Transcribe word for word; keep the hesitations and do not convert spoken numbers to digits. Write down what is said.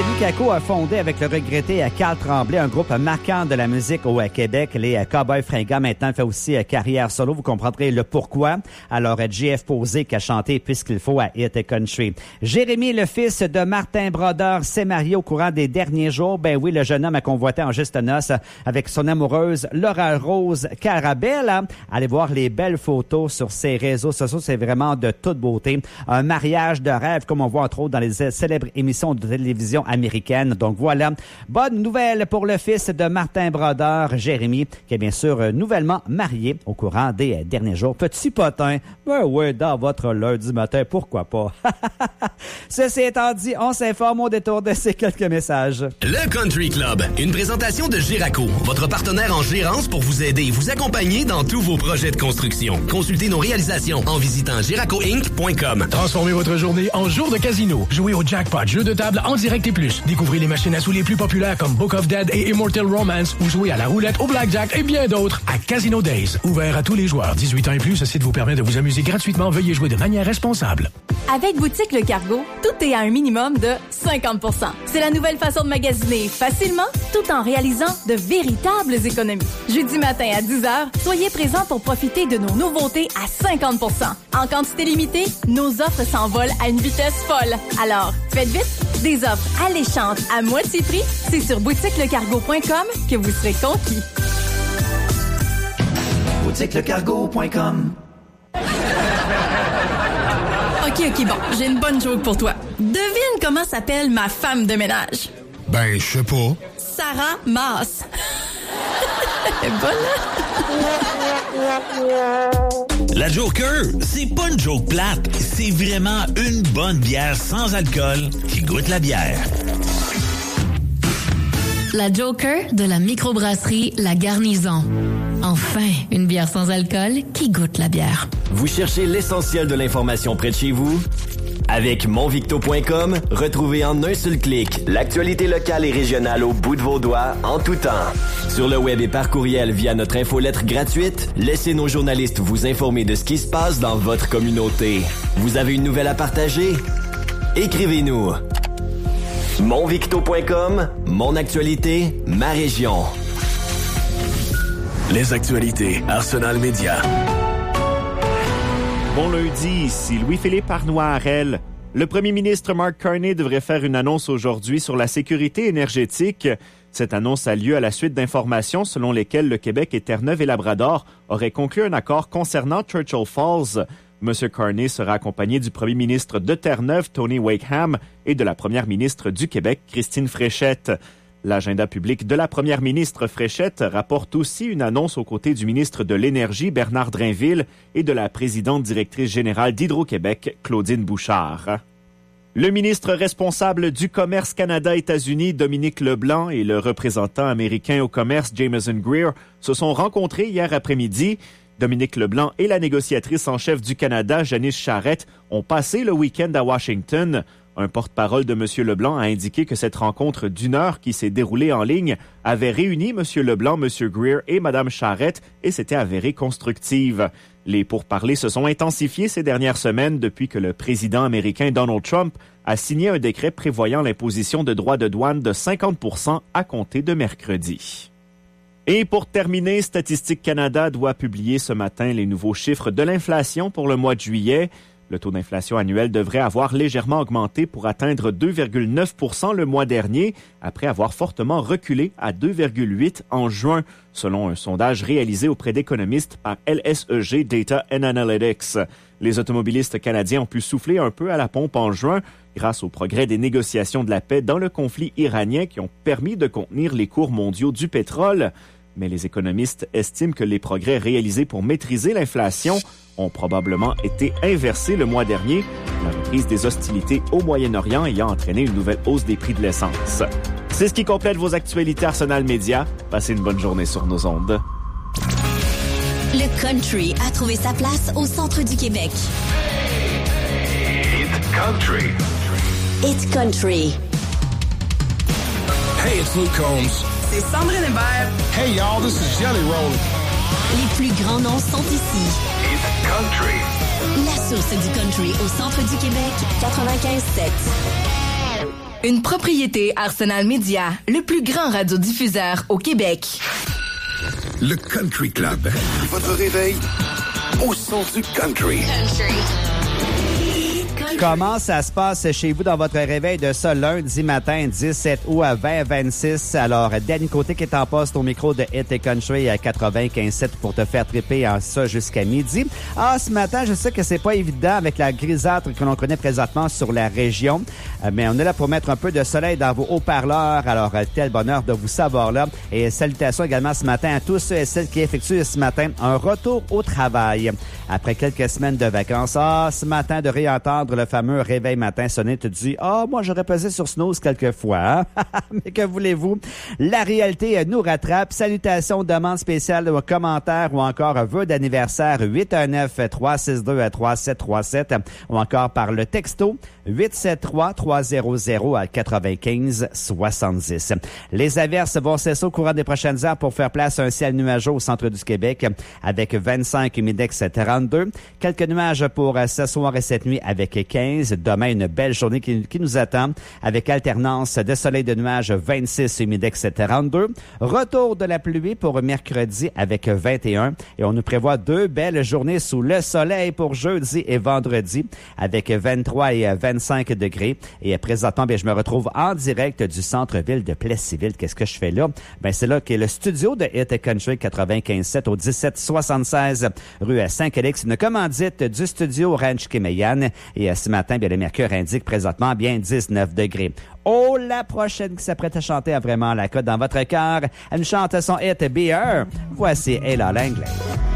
Denis Kako a fondé avec le regretté Carl Tremblay un groupe marquant de la musique au Québec, les Cowboys Fringants. Maintenant, il fait aussi carrière solo. Vous comprendrez le pourquoi. Alors, J F Posé qui a chanté Puisqu'il faut à Hit Country. Jérémy, le fils de Martin Brodeur, s'est marié au courant des derniers jours. Ben oui, le jeune homme a convoité en juste noces avec son amoureuse Laura Rose Carabelle. Allez voir les belles photos sur ses réseaux sociaux. C'est vraiment de toute beauté. Un mariage de rêve, comme on voit entre autres dans les célèbres émissions de télévision américaines. Donc voilà, bonne nouvelle pour le fils de Martin Brodeur, Jérémy, qui est bien sûr nouvellement marié au courant des derniers jours. Petit potin, ben oui, dans votre lundi matin, pourquoi pas? Ceci étant dit, on s'informe au détour de ces quelques messages. Le Country Club, une présentation de Giraco, votre partenaire en gérance pour vous aider et vous accompagner dans tous vos projets de construction. Consultez nos réalisations en visitant giraco inc point com. Transformez votre journée en jour de casino. Jouez au jackpot, jeu de table en direct et plus. Découvrez les machines à sous les plus populaires comme Book of Dead et Immortal Romance ou jouez à la roulette, au blackjack et bien d'autres à Casino Days. Ouvert à tous les joueurs. dix-huit ans et plus, ce site vous permet de vous amuser gratuitement. Veuillez jouer de manière responsable. Avec Boutique Le Cargo, tout est à un minimum de cinquante pour cent. C'est la nouvelle façon de magasiner facilement tout en réalisant de véritables économies. Jeudi matin à dix heures, soyez présents pour profiter de nos nouveautés à cinquante pour cent. En quantité limitée, nos offres s'envolent à une vitesse folle. Alors, faites vite, des offres alléchantes à moitié prix, c'est sur boutique le cargo point com que vous serez conquis. boutique le cargo point com. OK, OK, bon, j'ai une bonne joke pour toi. Devine comment s'appelle ma femme de ménage. Ben, je sais pas. Sarah Maas. Elle est bonne, hein? La Joker, c'est pas une joke plate. C'est vraiment une bonne bière sans alcool qui goûte la bière. La Joker de la microbrasserie La Garnison. Enfin, une bière sans alcool qui goûte la bière. Vous cherchez l'essentiel de l'information près de chez vous? Avec mon victo point com, retrouvez en un seul clic l'actualité locale et régionale au bout de vos doigts, en tout temps. Sur le web et par courriel via notre infolettre gratuite, laissez nos journalistes vous informer de ce qui se passe dans votre communauté. Vous avez une nouvelle à partager? Écrivez-nous. mon victo point com, mon actualité, ma région. Les actualités Arsenal Média. Bon lundi, ici Louis-Philippe Arnois-Harel. Le premier ministre Mark Carney devrait faire une annonce aujourd'hui sur la sécurité énergétique. Cette annonce a lieu à la suite d'informations selon lesquelles le Québec et Terre-Neuve et Labrador auraient conclu un accord concernant Churchill Falls. M. Carney sera accompagné du premier ministre de Terre-Neuve, Tony Wakeham, et de la première ministre du Québec, Christine Fréchette. L'agenda public de la première ministre Fréchette rapporte aussi une annonce aux côtés du ministre de l'Énergie, Bernard Drainville, et de la présidente directrice générale d'Hydro-Québec, Claudine Bouchard. Le ministre responsable du commerce Canada-États-Unis, Dominique Leblanc, et le représentant américain au commerce, Jameson Greer, se sont rencontrés hier après-midi. Dominique Leblanc et la négociatrice en chef du Canada, Janice Charette, ont passé le week-end à Washington. Un porte-parole de M. Leblanc a indiqué que cette rencontre d'une heure qui s'est déroulée en ligne avait réuni M. Leblanc, M. Greer et Mme Charette et s'était avérée constructive. Les pourparlers se sont intensifiés ces dernières semaines depuis que le président américain Donald Trump a signé un décret prévoyant l'imposition de droits de douane de cinquante pour cent à compter de mercredi. Et pour terminer, Statistique Canada doit publier ce matin les nouveaux chiffres de l'inflation pour le mois de juillet. Le taux d'inflation annuel devrait avoir légèrement augmenté pour atteindre deux virgule neuf pour cent le mois dernier, après avoir fortement reculé à deux virgule huit pour cent en juin, selon un sondage réalisé auprès d'économistes par L S E G Data and Analytics. Les automobilistes canadiens ont pu souffler un peu à la pompe en juin grâce au progrès des négociations de la paix dans le conflit iranien qui ont permis de contenir les cours mondiaux du pétrole. Mais les économistes estiment que les progrès réalisés pour maîtriser l'inflation ont probablement été inversés le mois dernier, la reprise des hostilités au Moyen-Orient ayant entraîné une nouvelle hausse des prix de l'essence. C'est ce qui complète vos actualités Arsenal Média. Passez une bonne journée sur nos ondes. Le country a trouvé sa place au centre du Québec. It's country. It's country. Hey, it's Luke Combs. C'est Sandrine Hébert. Hey, y'all, this is Jelly Roll. Les plus grands noms sont ici. It's country. La source du country au centre du Québec, quatre-vingt-quinze sept. Une propriété Arsenal Média, le plus grand radiodiffuseur au Québec. Le Country Club. Votre réveil au son du country. Country. Comment ça se passe chez vous dans votre réveil de ce lundi matin, dix-sept août à vingt vingt-six? Alors, Danny Côté qui est en poste au micro de Hit et Country à quatre-vingt-quinze sept pour te faire triper en ça jusqu'à midi. Ah, ce matin, je sais que c'est pas évident avec la grisâtre que l'on connaît présentement sur la région, mais on est là pour mettre un peu de soleil dans vos haut-parleurs. Alors, tel bonheur de vous savoir là. Et salutations également ce matin à tous ceux et celles qui effectuent ce matin un retour au travail. Après quelques semaines de vacances, ah, ce matin, de réentendre le fameux réveil matin sonné, te dis « Ah, oh, moi, j'aurais pesé sur snooze quelquefois. Hein? » Mais que voulez-vous? La réalité nous rattrape. Salutations, demandes spéciales, commentaires ou encore vœux d'anniversaire huit un neuf, trois six deux, trois sept trois sept ou encore par le texto huit sept trois, trois zéro zéro à quatre-vingt-quinze soixante-dix. Les averses vont cesser au courant des prochaines heures pour faire place à un ciel nuageux au centre du Québec avec vingt-cinq, humidex trente-deux. Quelques nuages pour ce soir et cette nuit avec quinze. Demain, une belle journée qui, qui nous attend avec alternance de soleil de nuages vingt-six, humidex trente-deux. Retour de la pluie pour mercredi avec vingt et un. Et on nous prévoit deux belles journées sous le soleil pour jeudi et vendredi avec vingt-trois et vingt-cinq degrés. Et présentement, bien, je me retrouve en direct du centre-ville de Plessisville. Qu'est-ce que je fais là? Ben, c'est là qu'est le studio de Hit et Country quatre-vingt-quinze sept au dix-sept soixante-seize rue Saint-Célix, une commandite du studio Ranch Kéméyan. Et ce matin, bien, le mercure indique présentement bien dix-neuf degrés. Oh, la prochaine qui s'apprête à chanter a vraiment la cote dans votre cœur. Elle chante son hit Beer. Voici Ella Langley.